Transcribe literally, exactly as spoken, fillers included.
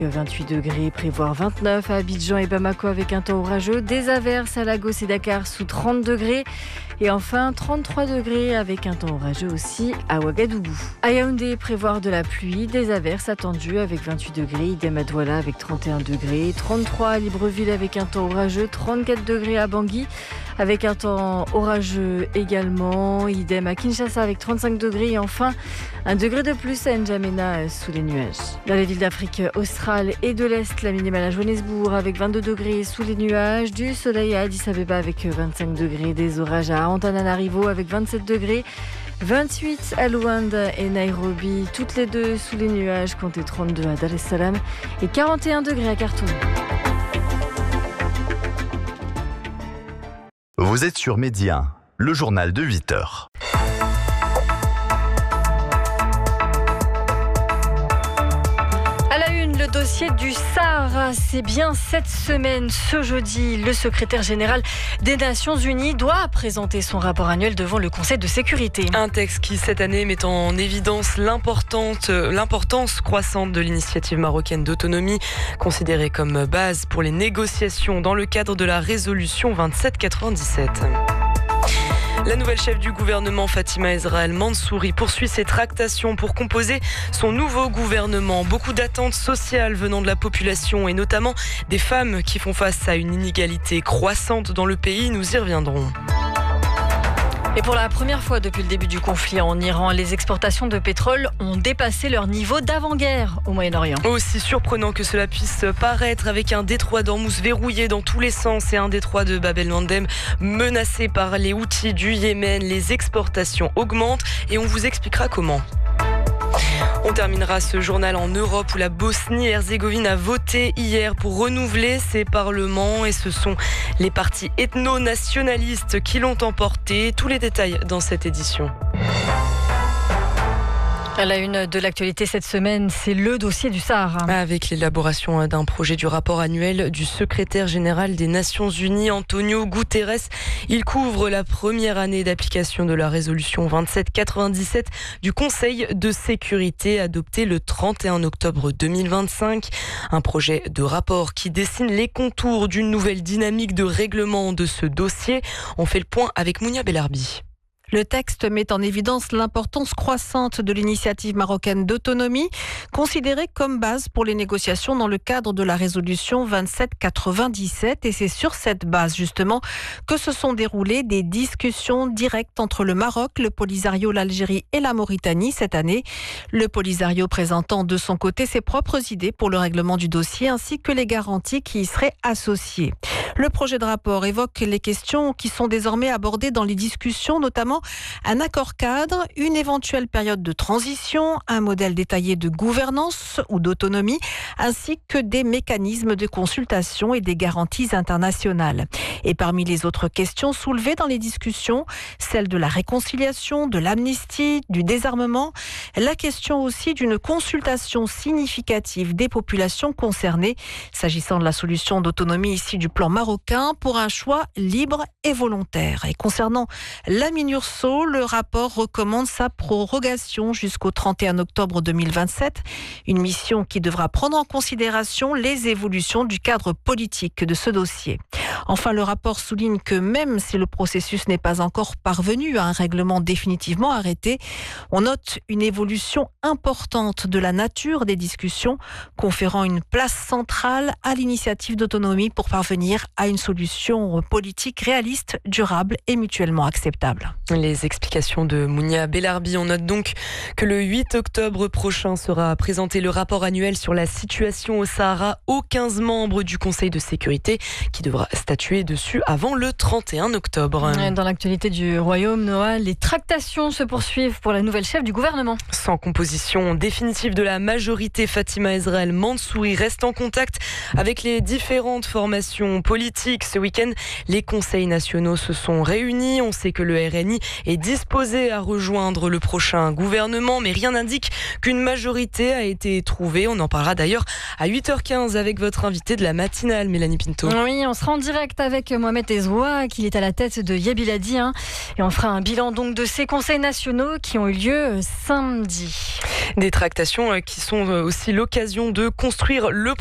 vingt-huit degrés, prévoir vingt-neuf à Abidjan et Bamako avec un temps orageux. Des averses à Lagos et Dakar sous trente degrés. Et enfin, trente-trois degrés avec un temps orageux aussi à Ouagadougou. À Yaoundé, prévoir de la pluie, des averses attendues avec vingt-huit degrés. Idem à Douala avec trente et un degrés. trente-trois à Libreville avec un temps orageux. trente-quatre degrés à Bangui avec un temps orageux également. Idem à Kinshasa avec trente-cinq degrés. Et enfin, un degré de plus à N'Djamena sous les nuages. Dans les villes d'Afrique australe et de l'Est, la minimale à Johannesburg avec vingt-deux degrés sous les nuages. Du soleil à Addis Abeba avec vingt-cinq degrés. Des orages à Antananarivo avec vingt-sept degrés. vingt-huit à Luanda et Nairobi, toutes les deux sous les nuages. Comptez trente-deux à Dar es Salaam et quarante et un degrés à Khartoum. Vous êtes sur Média, le journal de huit heures. Le dossier du Sahara, c'est bien cette semaine, ce jeudi, le secrétaire général des Nations Unies doit présenter son rapport annuel devant le Conseil de sécurité. Un texte qui, cette année, met en évidence l'importante, l'importance croissante de l'initiative marocaine d'autonomie, considérée comme base pour les négociations dans le cadre de la résolution vingt-sept quatre-vingt-dix-sept. La nouvelle chef du gouvernement, Fatima Ezra El Mansouri, poursuit ses tractations pour composer son nouveau gouvernement. Beaucoup d'attentes sociales venant de la population et notamment des femmes qui font face à une inégalité croissante dans le pays. Nous y reviendrons. Et pour la première fois depuis le début du conflit en Iran, les exportations de pétrole ont dépassé leur niveau d'avant-guerre au Moyen-Orient. Aussi surprenant que cela puisse paraître, avec un détroit d'Ormuz verrouillé dans tous les sens et un détroit de Bab el-Mandeb menacé par les Houthis du Yémen, les exportations augmentent et on vous expliquera comment. On terminera ce journal en Europe où la Bosnie-Herzégovine a voté hier pour renouveler ses parlements et ce sont les partis ethno-nationalistes qui l'ont emporté. Tous les détails dans cette édition. À la une de l'actualité cette semaine, c'est le dossier du Sahara. Avec l'élaboration d'un projet du rapport annuel du secrétaire général des Nations Unies, Antonio Guterres. Il couvre la première année d'application de la résolution vingt-sept quatre-vingt-dix-sept du Conseil de sécurité adoptée le trente et un octobre deux mille vingt-cinq. Un projet de rapport qui dessine les contours d'une nouvelle dynamique de règlement de ce dossier. On fait le point avec Mounia Bellarbi. Le texte met en évidence l'importance croissante de l'initiative marocaine d'autonomie, considérée comme base pour les négociations dans le cadre de la résolution vingt-sept quatre-vingt-dix-sept. Et c'est sur cette base, justement, que se sont déroulées des discussions directes entre le Maroc, le Polisario, l'Algérie et la Mauritanie cette année. Le Polisario présentant de son côté ses propres idées pour le règlement du dossier, ainsi que les garanties qui y seraient associées. Le projet de rapport évoque les questions qui sont désormais abordées dans les discussions, notamment un accord cadre, une éventuelle période de transition, un modèle détaillé de gouvernance ou d'autonomie, ainsi que des mécanismes de consultation et des garanties internationales. Et parmi les autres questions soulevées dans les discussions, celle de la réconciliation, de l'amnistie, du désarmement, la question aussi d'une consultation significative des populations concernées, s'agissant de la solution d'autonomie issue du plan marocain pour un choix libre et volontaire. Et concernant la MINURSO, le rapport recommande sa prorogation jusqu'au trente et un octobre deux mille vingt-sept, une mission qui devra prendre en considération les évolutions du cadre politique de ce dossier. Enfin, le rapport souligne que même si le processus n'est pas encore parvenu à un règlement définitivement arrêté, on note une évolution importante de la nature des discussions, conférant une place centrale à l'initiative d'autonomie pour parvenir à une solution politique réaliste, durable et mutuellement acceptable. Les explications de Mounia Bellarbi. On note donc que le huit octobre prochain sera présenté le rapport annuel sur la situation au Sahara aux quinze membres du Conseil de sécurité qui devra statuer dessus avant le trente et un octobre. Dans l'actualité du Royaume, Noah, les tractations se poursuivent pour la nouvelle chef du gouvernement. Sans composition définitive de la majorité, Fatima Ezra El Mansouri reste en contact avec les différentes formations politiques. Ce week-end, les conseils nationaux se sont réunis. On sait que le R N I est disposé à rejoindre le prochain gouvernement, mais rien n'indique qu'une majorité a été trouvée. On en parlera d'ailleurs à huit heures quinze avec votre invitée de la matinale, Mélanie Pinto. Oui, on sera en direct direct avec Mohamed Ezroua, qui est à la tête de Yabiladi. Hein, et on fera un bilan donc de ces conseils nationaux qui ont eu lieu samedi. Des tractations qui sont aussi l'occasion de construire le